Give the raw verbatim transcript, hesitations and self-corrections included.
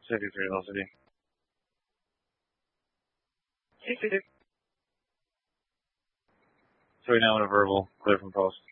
fifty-three velocity. So we now want a verbal, clear from post.